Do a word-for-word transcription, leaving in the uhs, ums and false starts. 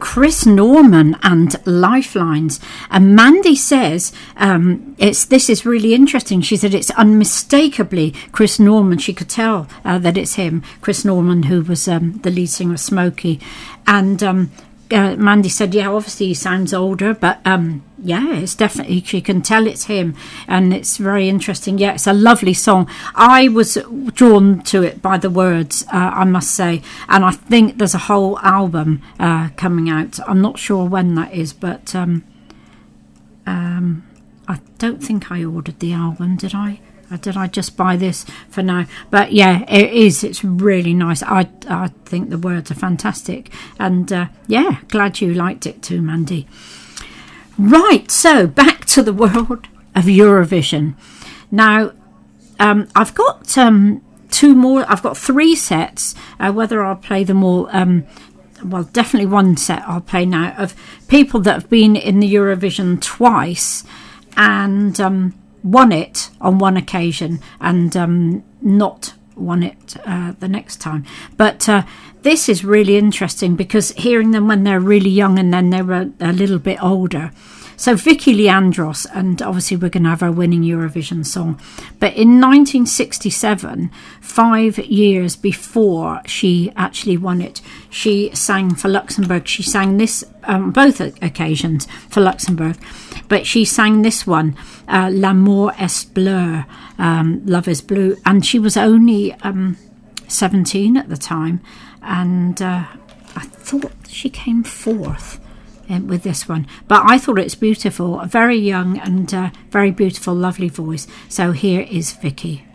Chris Norman and Lifelines. And Mandy says, um, it's this is really interesting. She said it's unmistakably Chris Norman. She could tell uh, that it's him, Chris Norman, who was um, the lead singer of Smokey. And um, uh, Mandy said, yeah, obviously he sounds older, but um, yeah, it's definitely, she can tell it's him. And it's very interesting. Yeah, it's a lovely song. I was drawn to it by the words, uh, I must say. And I think there's a whole album uh, coming out. I'm not sure when that is, but um, um, I don't think I ordered the album, did I? Or did I just buy this for now? But yeah, it is. It's really nice. I I think the words are fantastic. And uh, yeah, glad you liked it too, Mandy. Right, so back to the world of Eurovision. Now, um, I've got um, two more. I've got three sets. Uh, whether I'll play them all, um, well, definitely one set I'll play now of people that have been in the Eurovision twice and um, won it on one occasion and um, not won it uh, the next time. But uh, this is really interesting because hearing them when they're really young and then they were a little bit older. So Vicky Leandros, and obviously we're going to have our winning Eurovision song. But in nineteen sixty-seven, five years before she actually won it, she sang for Luxembourg. She sang this on um, both occasions for Luxembourg. But she sang this one, uh, L'amour est bleu, um, Love is Blue. And she was only um, seventeen at the time. And uh, I thought she came fourth with this one, but I thought it's beautiful, very young and uh, very beautiful, lovely voice. So here is Vicky.